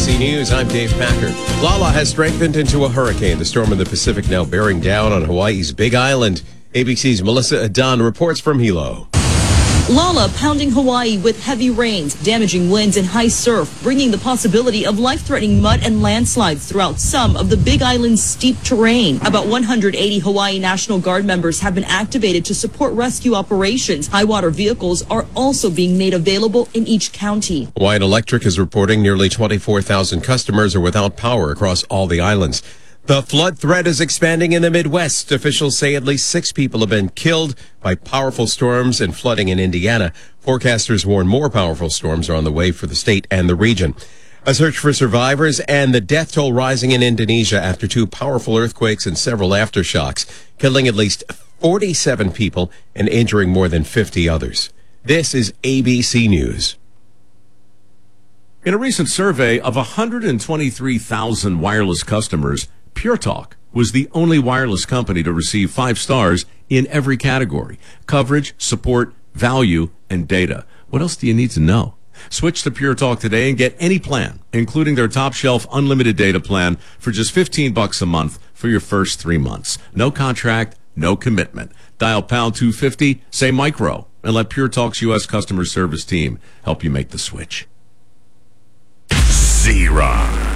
ABC News, I'm Dave Packer. Lala has strengthened into a hurricane. The storm in the Pacific now bearing down on Hawaii's Big Island. ABC's Melissa Adan reports from Hilo. Lala pounding Hawaii with heavy rains, damaging winds and high surf, bringing the possibility of life-threatening mud and landslides throughout some of the Big Island's steep terrain. About 180 Hawaii National Guard members have been activated to support rescue operations. High water vehicles are also being made available in each county. Hawaiian Electric is reporting nearly 24,000 customers are without power across all the islands. The flood threat is expanding in the Midwest. Officials say at least 6 people have been killed by powerful storms and flooding in Indiana. Forecasters warn more powerful storms are on the way for the state and the region. A search for survivors and the death toll rising in Indonesia after 2 powerful earthquakes and several aftershocks, killing at least 47 people and injuring more than 50 others. This is ABC News. In a recent survey of 123,000 wireless customers, Pure Talk was the only wireless company to receive 5 stars in every category: coverage, support, value, and data. What else do you need to know? Switch to Pure Talk today and get any plan, including their top shelf unlimited data plan, for just $15 a month for your first 3 months. No contract, no commitment. Dial pound 250, say micro, and let Pure Talk's U.S. customer service team help you make the switch. Z-Rock.